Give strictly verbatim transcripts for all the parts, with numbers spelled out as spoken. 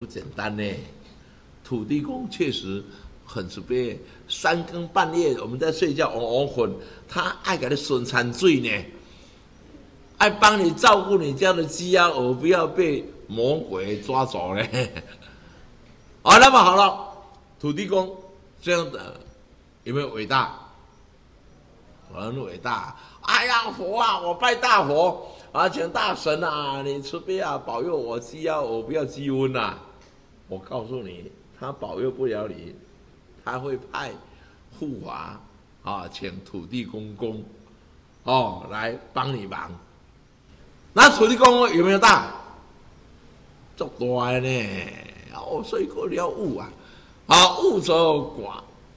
简单呢。土地公确实很慈悲，三更半夜我们在睡觉，嗡嗡混，他爱给你孙餐水呢，爱帮你照顾你家的鸡鸭鹅，不要被魔鬼抓走呢。好，那么好了，土地公这样的有没有伟大？很伟大。哎呀，佛啊，我拜大佛啊，请大神啊，你慈悲啊，保佑我鸡鸭鹅不要鸡瘟啊！我告诉你，他保佑不了你，他会派护法啊，请土地公公哦来帮你忙。那土地公有没有大？足大呢！哦，所以过了物啊，啊，物则寡，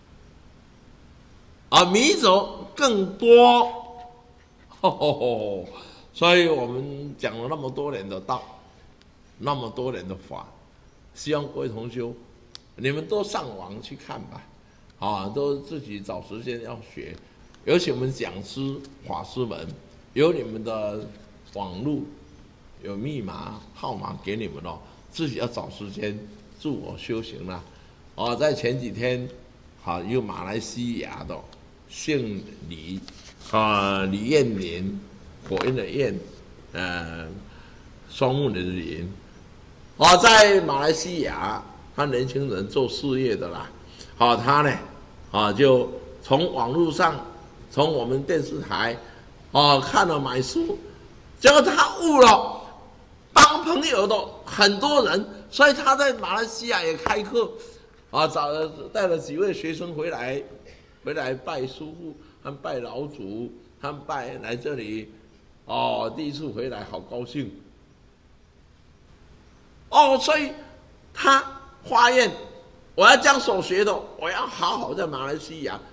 啊，迷则更多。吼吼吼！所以我们讲了那么多年的道，那么多年的法，希望各位同修，你们都上网去看吧，啊，都自己找时间要学。尤其我们讲师法师们，有你们的网路，有密码号码给你们哦，自己要找时间自我修行啦。哦，在前几天，好，有马来西亚的姓李。啊，李彦霖，火焰的焰，呃，双木的林，啊，在马来西亚，他年轻人做事业的啦，好、啊，他呢，啊，就从网络上，从我们电视台，啊，看了买书，结果他悟了，帮朋友的很多人，所以他在马来西亚也开课，啊，找了带了几位学生回来，回来拜叔父。他们拜老祖，他们拜来这里，哦，第一次回来好高兴，哦，所以他发愿，我要将所学的，我要好好在马来西亚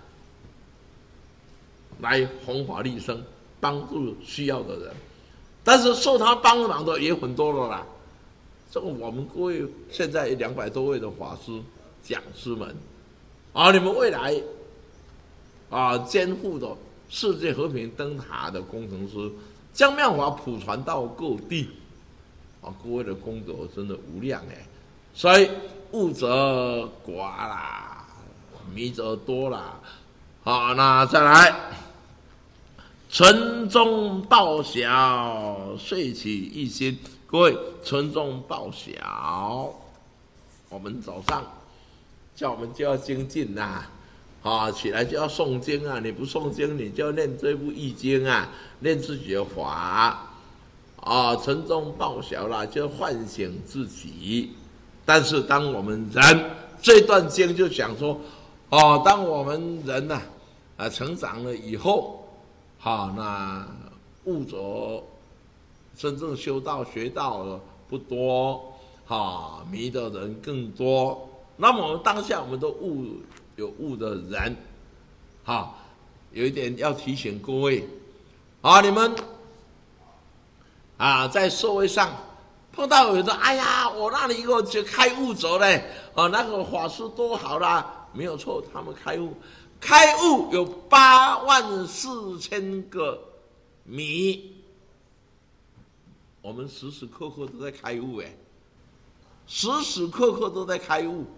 来弘法利生，帮助需要的人。但是受他帮忙的也很多了啦。这个我们各位现在两百多位的法师讲师们，啊，你们未来。啊，肩负的世界和平灯塔的工程师，将妙法普传到各地，啊，各位的功德真的无量哎，所以物则寡啦，迷则多啦，好，那再来，纯中报晓，睡起一心，各位纯中报晓，我们早上叫我们就要精进呐。啊，起来就要诵经啊！你不诵经，你就要念这部易经啊，念自己的法啊，纯中报晓啦，就唤醒自己。但是当我们人这段经就讲说，哦，当我们人呐啊，啊成长了以后，好、啊，那悟着真正修道学道的不多，哈、啊，迷的人更多。那么我们当下我们都悟。有悟的人，哈，有一点要提醒各位，啊，你们啊，在社会上碰到有人说，哎呀，我那里一个就开悟者嘞，啊，那个法师多好啦，没有错，他们开悟，开悟有八万四千个迷，我们时时刻刻都在开悟，哎，时时刻刻都在开悟。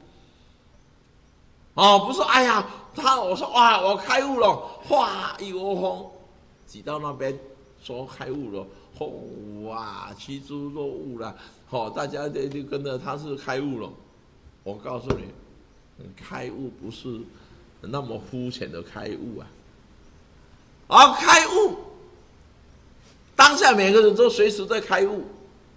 哦，不是，哎呀，他我说哇，我开悟了，哗一窝蜂挤到那边说开悟了，哦哇，七猪若悟了，好、哦，大家就就跟着他是开悟了。我告诉你，开悟不是那么肤浅的开悟啊，啊，开悟，当下每个人都随时在开悟，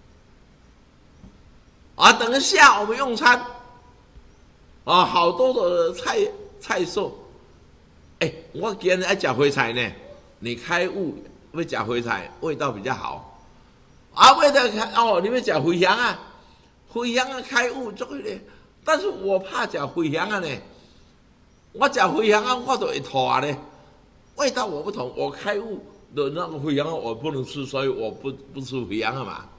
啊，等一下我们用餐。啊，好多的菜菜色，哎、欸，我今日爱吃花菜呢。你开悟要吃花菜，味道比较好。啊，味道哦，你要吃茴香啊，茴香啊开悟足个，但是我怕吃茴香啊呢。我吃茴香啊，我都会吐啊呢。味道我不同，我开悟的那个茴香啊，我不能吃，所以我不不吃茴香啊嘛。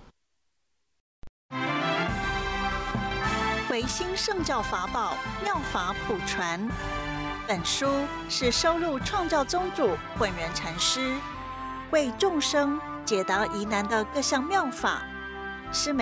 维新圣教法宝妙法普传，本书是收录创教宗主本人禅师为众生解答疑难的各项妙法，是每